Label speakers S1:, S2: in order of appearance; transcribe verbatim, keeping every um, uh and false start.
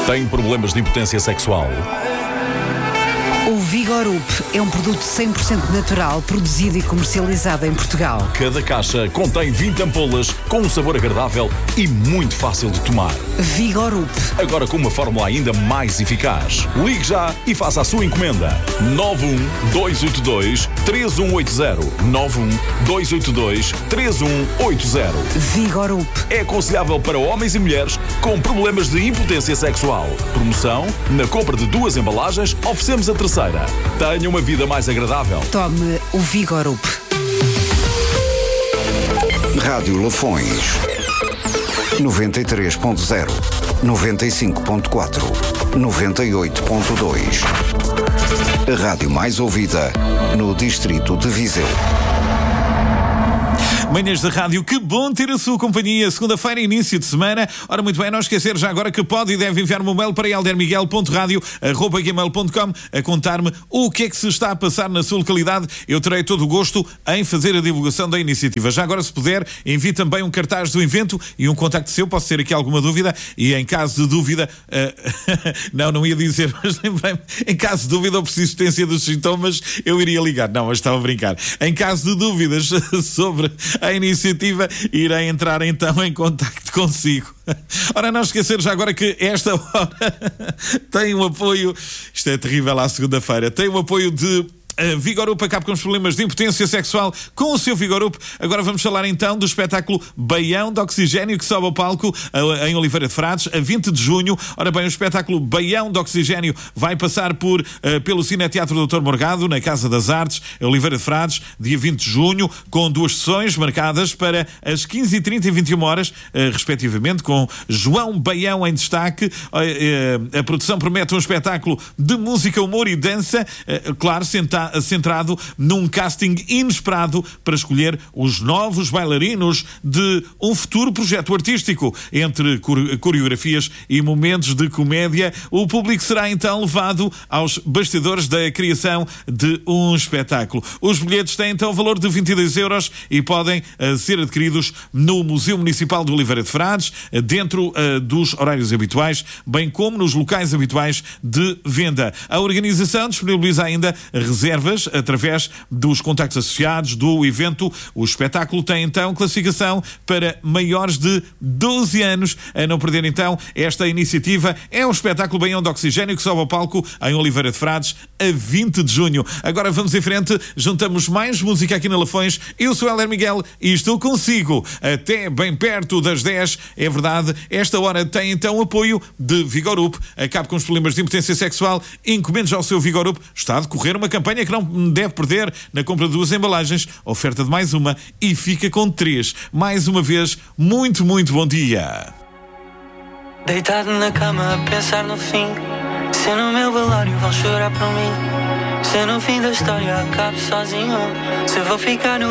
S1: Tem problemas de impotência sexual?
S2: O Vigorup é um produto cem por cento natural, produzido e comercializado em Portugal.
S1: Cada caixa contém vinte ampolas com um sabor agradável e muito fácil de tomar.
S2: Vigorup.
S1: Agora com uma fórmula ainda mais eficaz. Ligue já e faça a sua encomenda. nove um dois oito dois três um oito zero. nove um dois oito dois três um oito zero.
S2: Vigorup.
S1: É aconselhável para homens e mulheres com problemas de impotência sexual. Promoção: na compra de duas embalagens, oferecemos a terceira. Tenha uma vida mais agradável.
S2: Tome o Vigorup.
S3: Rádio Lafões noventa e três ponto zero, noventa e cinco ponto quatro, noventa e oito ponto dois. A rádio mais ouvida no distrito de Viseu.
S4: Manhãs da Rádio, que bom ter a sua companhia. Segunda-feira, início de semana. Ora, muito bem, não esquecer já agora que pode e deve enviar-me um mail para elder miguel ponto radio arroba gmail ponto com a contar-me o que é que se está a passar na sua localidade. Eu terei todo o gosto em fazer a divulgação da iniciativa. Já agora, se puder, envie também um cartaz do evento e um contacto seu. Posso ter aqui alguma dúvida? E em caso de dúvida... Uh, não, não ia dizer, mas lembrei-me. Em caso de dúvida ou persistência dos sintomas, eu iria ligar. Não, mas estava a brincar. Em caso de dúvidas sobre a iniciativa, irei entrar então em contacto consigo. Ora, não esquecer já agora que esta hora tem um apoio, isto é terrível à segunda-feira, tem um apoio de Uh, Vigorup. Acabe com os problemas de impotência sexual com o seu Vigorup. Agora vamos falar então do espetáculo Baião de Oxigênio, que sobe ao palco uh, em Oliveira de Frades a vinte de junho. Ora bem, o espetáculo Baião de Oxigênio vai passar por, uh, pelo Cineteatro doutor Morgado, na Casa das Artes, em Oliveira de Frades, dia vinte de junho, com duas sessões marcadas para as quinze e trinta e vinte e uma horas, uh, respectivamente, com João Baião em destaque. Uh, uh, a produção promete um espetáculo de música, humor e dança, uh, claro, sentado centrado num casting inesperado para escolher os novos bailarinos de um futuro projeto artístico. Entre coreografias e momentos de comédia, o público será então levado aos bastidores da criação de um espetáculo. Os bilhetes têm então o valor de vinte e dois euros e podem uh, ser adquiridos no Museu Municipal de Oliveira de Frades, uh, dentro uh, dos horários habituais, bem como nos locais habituais de venda. A organização disponibiliza ainda reservas através dos contactos associados do evento. O espetáculo tem então classificação para maiores de doze anos. A não perder então esta iniciativa. É um espetáculo Baião de Oxigênio que sobe ao palco em Oliveira de Frades a vinte de junho. Agora vamos em frente, juntamos mais música aqui na Lafões. Eu sou Elder Miguel e estou consigo até bem perto das dez. É verdade, esta hora tem então apoio de Vigorup. Acabe com os problemas de impotência sexual, encomende já o seu Vigorup. Está a decorrer uma campanha que não deve perder. Na compra de duas embalagens, oferta de mais uma e fica com três. Mais uma vez, muito, muito bom dia.
S5: Deitado na cama a pensar no fim, se no meu velório vão chorar por mim, se no fim da história acabo sozinho, se vou ficar no